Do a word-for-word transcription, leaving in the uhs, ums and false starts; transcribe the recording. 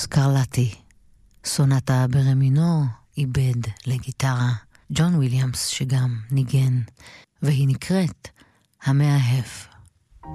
סקרלטי, סונטה ברמינור, איבד לגיטרה, ג'ון וויליאמס שגם ניגן, והיא נקראת המאהב.